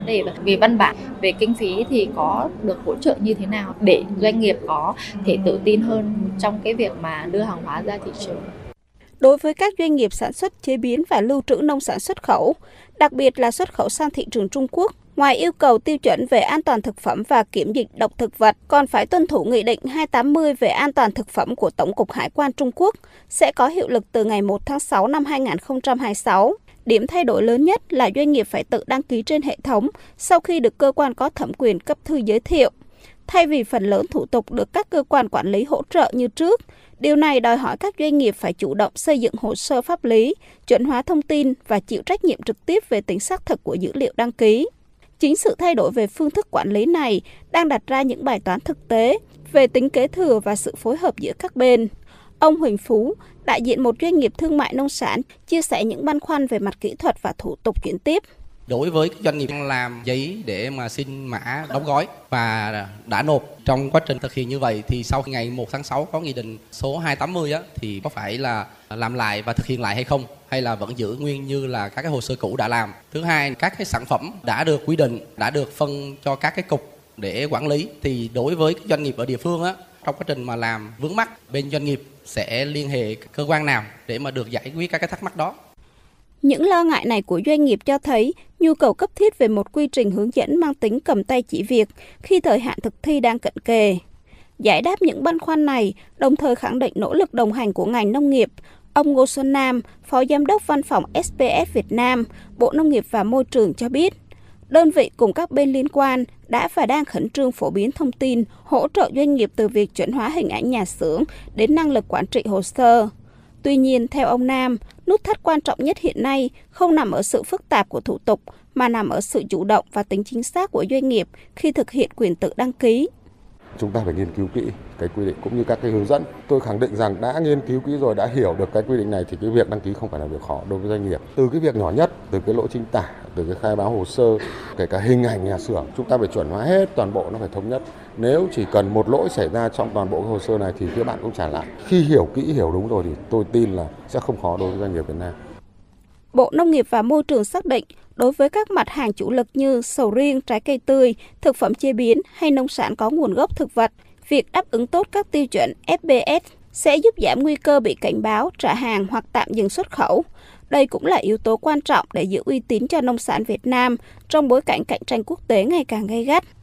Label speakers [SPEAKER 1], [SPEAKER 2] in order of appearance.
[SPEAKER 1] Về văn bản, về kinh phí thì có được hỗ trợ như thế nào để doanh nghiệp có thể tự tin hơn trong cái việc mà đưa hàng hóa ra thị trường.
[SPEAKER 2] Đối với các doanh nghiệp sản xuất, chế biến và lưu trữ nông sản xuất khẩu, đặc biệt là xuất khẩu sang thị trường Trung Quốc, ngoài yêu cầu tiêu chuẩn về an toàn thực phẩm và kiểm dịch độc thực vật, còn phải tuân thủ Nghị định 280 về an toàn thực phẩm của Tổng cục Hải quan Trung Quốc, sẽ có hiệu lực từ ngày 1 tháng 6 năm 2026. Điểm thay đổi lớn nhất là doanh nghiệp phải tự đăng ký trên hệ thống sau khi được cơ quan có thẩm quyền cấp thư giới thiệu. Thay vì phần lớn thủ tục được các cơ quan quản lý hỗ trợ như trước, điều này đòi hỏi các doanh nghiệp phải chủ động xây dựng hồ sơ pháp lý, chuẩn hóa thông tin và chịu trách nhiệm trực tiếp về tính xác thực của dữ liệu đăng ký. Chính sự thay đổi về phương thức quản lý này đang đặt ra những bài toán thực tế về tính kế thừa và sự phối hợp giữa các bên. Ông Huỳnh Phú, đại diện một doanh nghiệp thương mại nông sản, chia sẻ những băn khoăn về mặt kỹ thuật và thủ tục chuyển tiếp.
[SPEAKER 3] Đối với doanh nghiệp làm giấy để mà xin mã đóng gói và đã nộp, trong quá trình thực hiện như vậy thì sau ngày 1 tháng 6 có nghị định số 280 thì có phải là làm lại và thực hiện lại hay không, hay là vẫn giữ nguyên như là các cái hồ sơ cũ đã làm. Thứ hai, các cái sản phẩm đã được quy định, đã được phân cho các cái cục để quản lý, thì đối với doanh nghiệp ở địa phương trong quá trình mà làm vướng mắc, bên doanh nghiệp sẽ liên hệ cơ quan nào để mà được giải quyết các cái thắc mắc đó.
[SPEAKER 2] Những lo ngại này của doanh nghiệp cho thấy nhu cầu cấp thiết về một quy trình hướng dẫn mang tính cầm tay chỉ việc khi thời hạn thực thi đang cận kề. Giải đáp những băn khoăn này, đồng thời khẳng định nỗ lực đồng hành của ngành nông nghiệp, ông Ngô Xuân Nam, Phó Giám đốc Văn phòng SPS Việt Nam, Bộ Nông nghiệp và Môi trường cho biết, đơn vị cùng các bên liên quan đã và đang khẩn trương phổ biến thông tin, hỗ trợ doanh nghiệp từ việc chuẩn hóa hình ảnh nhà xưởng đến năng lực quản trị hồ sơ. Tuy nhiên, theo ông Nam, nút thắt quan trọng nhất hiện nay không nằm ở sự phức tạp của thủ tục, mà nằm ở sự chủ động và tính chính xác của doanh nghiệp khi thực hiện quyền tự đăng ký.
[SPEAKER 4] Chúng ta phải nghiên cứu kỹ cái quy định cũng như các cái hướng dẫn. Tôi khẳng định rằng đã nghiên cứu kỹ rồi, đã hiểu được cái quy định này thì cái việc đăng ký không phải là việc khó đối với doanh nghiệp. Từ cái việc nhỏ nhất, từ cái lộ trình tải, từ cái khai báo hồ sơ, kể cả hình ảnh nhà xưởng, chúng ta phải chuẩn hóa hết toàn bộ, nó phải thống nhất. Nếu chỉ cần một lỗi xảy ra trong toàn bộ cái hồ sơ này thì phía bạn cũng trả lại. Khi hiểu kỹ, hiểu đúng rồi thì tôi tin là sẽ không khó đối với doanh nghiệp Việt Nam.
[SPEAKER 2] Bộ Nông nghiệp và Môi trường xác định, đối với các mặt hàng chủ lực như sầu riêng, trái cây tươi, thực phẩm chế biến hay nông sản có nguồn gốc thực vật, việc đáp ứng tốt các tiêu chuẩn FBS sẽ giúp giảm nguy cơ bị cảnh báo, trả hàng hoặc tạm dừng xuất khẩu. Đây cũng là yếu tố quan trọng để giữ uy tín cho nông sản Việt Nam trong bối cảnh cạnh tranh quốc tế ngày càng gay gắt.